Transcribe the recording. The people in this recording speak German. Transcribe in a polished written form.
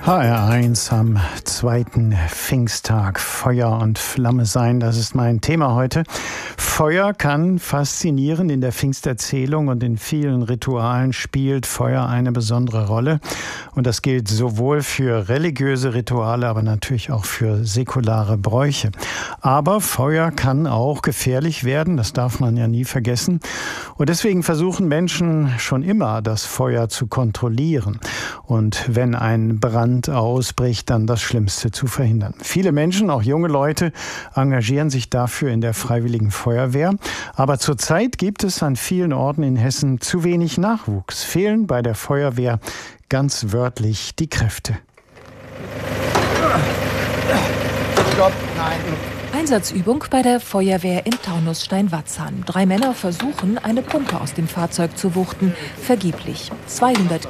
HR1 am zweiten Pfingsttag. Feuer und Flamme sein, das ist mein Thema heute. Feuer kann faszinieren. In der Pfingsterzählung und in vielen Ritualen spielt Feuer eine besondere Rolle. Und das gilt sowohl für religiöse Rituale, aber natürlich auch für säkulare Bräuche. Aber Feuer kann auch gefährlich werden, das darf man ja nie vergessen. Und deswegen versuchen Menschen schon immer, das Feuer zu kontrollieren. Und wenn ein Brand ausbricht, dann das Schlimmste zu verhindern. Viele Menschen, auch junge Leute, engagieren sich dafür in der Freiwilligen Feuerwehr. Aber zurzeit gibt es an vielen Orten in Hessen zu wenig Nachwuchs. Fehlen bei der Feuerwehr ganz wörtlich die Kräfte. Stopp, nein. Einsatzübung bei der Feuerwehr in Taunusstein-Watzahn. 3 Männer versuchen, eine Pumpe aus dem Fahrzeug zu wuchten. Vergeblich. 200